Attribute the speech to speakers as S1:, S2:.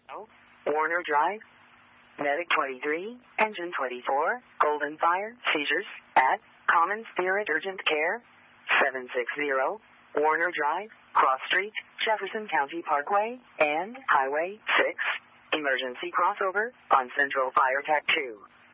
S1: Warner Drive, Medic 23, Engine 24, Golden Fire, seizures at Common Spirit Urgent Care, 760, Warner Drive, Cross Street, Jefferson County Parkway, and Highway 6. Emergency crossover on Central Fire Tech 2.